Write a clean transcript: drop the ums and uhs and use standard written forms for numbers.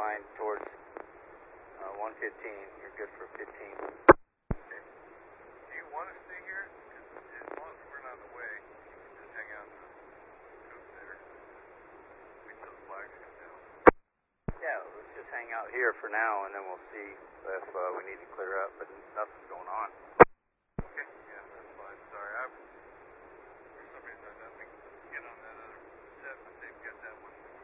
line towards 115. You're good for 15. Okay. Do you want to stay here? As long as we're not in the way, you can just hang out in the coop there. Wait till the flags come down. Yeah, let's just hang out here for now, and then we'll see if we need to clear up, but nothing's going on. Okay, yeah, that's fine. Sorry, for some reason I didn't get on that other set, but they've got that one.